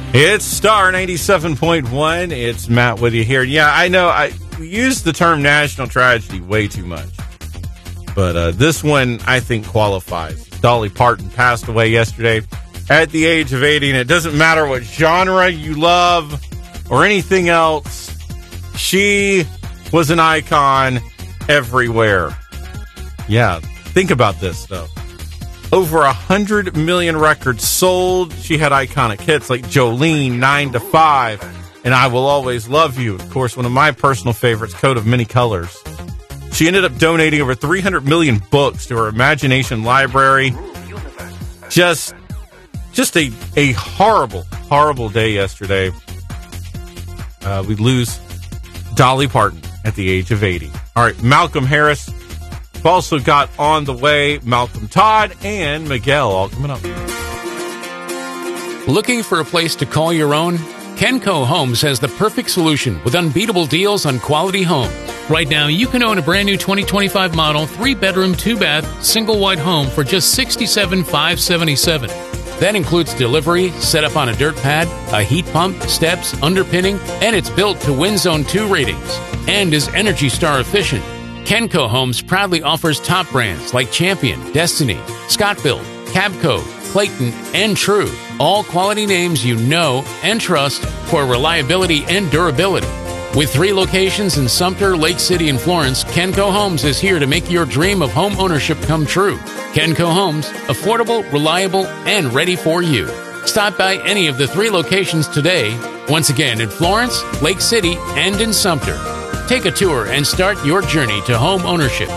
It's Star 97.1. It's Matt with you here. Yeah, I know we use the term national tragedy way too much. But this one, I think, qualifies. Dolly Parton passed away yesterday at the age of 80, and it doesn't matter what genre you love or anything else. She was an icon everywhere. Yeah, think about this, though. Over 100 million records sold. She had iconic hits like Jolene, 9 to 5, and I Will Always Love You. Of course, one of my personal favorites, Coat of Many Colors. She ended up donating over 300 million books to her Imagination Library. Just a horrible, horrible day yesterday. We lose Dolly Parton at the age of 80. All right, Malcolm Harris. We've also got on the way Malcolm Todd and Miguel, all coming up. Looking for a place to call your own? Kenco Homes has the perfect solution with unbeatable deals on quality homes. Right now, you can own a brand new 2025 model, 3-bedroom, 2-bath, single-wide home for just $67,577. That includes delivery, set up on a dirt pad, a heat pump, steps, underpinning, and it's built to Win Zone 2 ratings and is Energy Star efficient. Kenco Homes proudly offers top brands like Champion, Destiny, Scott-Built, Cabco, Clayton, and True. All quality names you know and trust for reliability and durability. With 3 locations in Sumter, Lake City, and Florence, Kenco Homes is here to make your dream of home ownership come true. Kenco Homes, affordable, reliable, and ready for you. Stop by any of the 3 locations today. Once again, in Florence, Lake City, and in Sumter. Take a tour and start your journey to home ownership.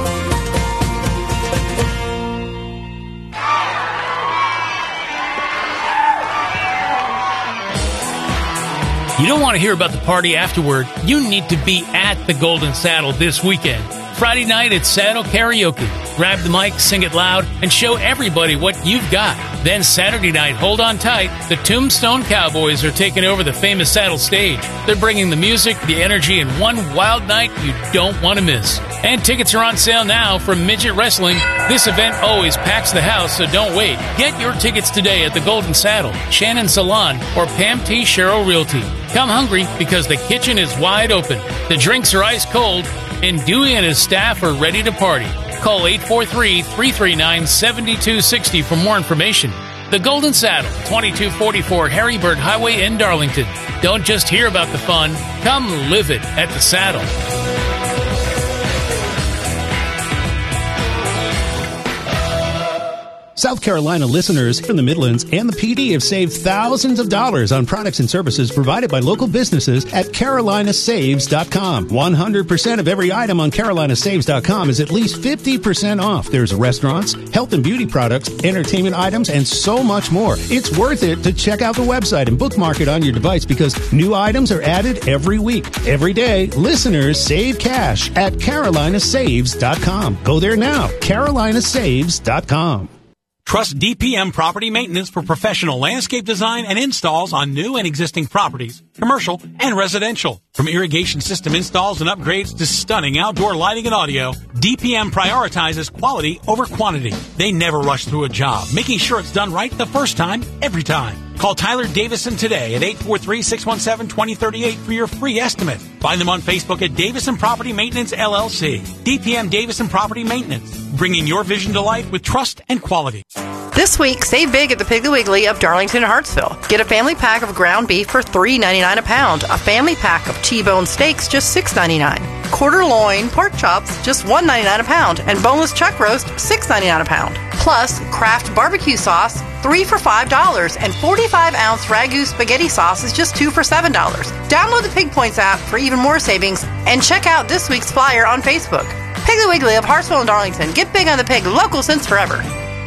You don't want to hear about the party afterward. You need to be at the Golden Saddle this weekend. Friday night at Saddle Karaoke. Grab the mic, sing it loud, and show everybody what you've got. Then Saturday night, hold on tight, the Tombstone Cowboys are taking over the famous Saddle stage. They're bringing the music, the energy, and one wild night you don't want to miss. And tickets are on sale now for Midget Wrestling. This event always packs the house, so don't wait. Get your tickets today at the Golden Saddle, Shannon Salon, or Pam T. Sherrill Realty. Come hungry because the kitchen is wide open. The drinks are ice cold, and Dewey and his staff are ready to party. Call 843-339-7260 for more information. The Golden Saddle, 2244 Harry Bird Highway in Darlington. Don't just hear about the fun, come live it at the Saddle. South Carolina listeners from the Midlands and the PD have saved thousands of dollars on products and services provided by local businesses at carolinasaves.com. 100% of every item on carolinasaves.com is at least 50% off. There's restaurants, health and beauty products, entertainment items, and so much more. It's worth it to check out the website and bookmark it on your device because new items are added every week. Every day, listeners save cash at carolinasaves.com. Go there now, carolinasaves.com. Trust DPM Property Maintenance for professional landscape design and installs on new and existing properties, commercial and residential. From irrigation system installs and upgrades to stunning outdoor lighting and audio, DPM prioritizes quality over quantity. They never rush through a job, making sure it's done right the first time, every time. Call Tyler Davison today at 843-617-2038 for your free estimate. Find them on Facebook at Davison Property Maintenance, LLC. DPM Davison Property Maintenance, bringing your vision to life with trust and quality. This week, save big at the Piggly Wiggly of Darlington and Hartsville. Get a family pack of ground beef for $3.99 a pound. A family pack of T-bone steaks, just $6.99. Quarter loin pork chops, just $1.99 a pound. And boneless chuck roast, $6.99 a pound. Plus, Kraft barbecue sauce, 3 for $5. And 45-ounce Ragu spaghetti sauce is just 2 for $7. Download the Pig Points app for even more savings. And check out this week's flyer on Facebook. Piggly Wiggly of Hartsville and Darlington. Get big on the pig, local since forever.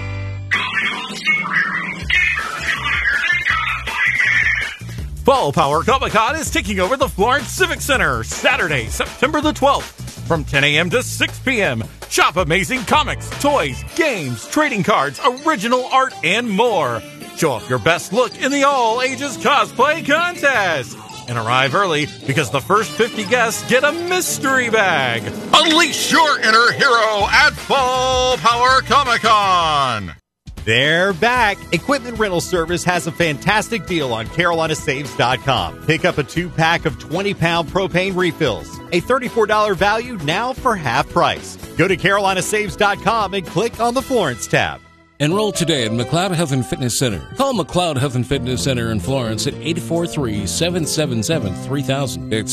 Fall Power Comic-Con is taking over the Florence Civic Center Saturday, September the 12th from 10 a.m. to 6 p.m. Shop amazing comics, toys, games, trading cards, original art, and more. Show off your best look in the all-ages cosplay contest. And arrive early because the first 50 guests get a mystery bag. Unleash your inner hero at Fall Power Comic-Con. They're back. Equipment Rental Service has a fantastic deal on CarolinaSaves.com. Pick up a 2-pack of 20-pound propane refills. A $34 value now for half price. Go to CarolinaSaves.com and click on the Florence tab. Enroll today at McLeod Health and Fitness Center. Call McLeod Health and Fitness Center in Florence at 843-777-3000. It's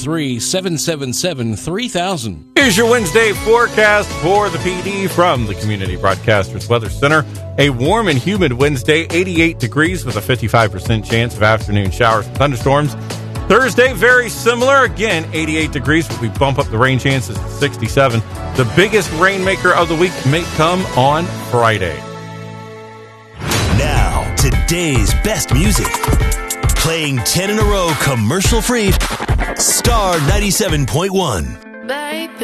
843-777-3000. Here's your Wednesday forecast for the PD from the Community Broadcasters Weather Center. A warm and humid Wednesday, 88 degrees with a 55% chance of afternoon showers and thunderstorms. Thursday, very similar. Again, 88 degrees, but we bump up the rain chances to 67. The biggest rainmaker of the week may come on Friday. Now, today's best music. Playing 10 in a row commercial-free. Star 97.1. Baby.